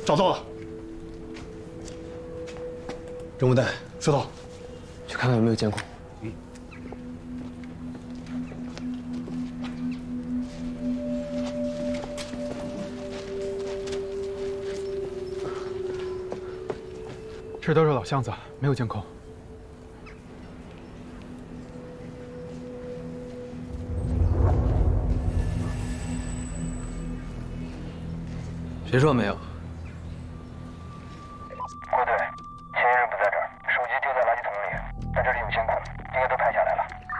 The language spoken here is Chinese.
找到了。 任务带， 收到。 去看看有没有监控。 这都是老巷子，没有监控。 谁说没有？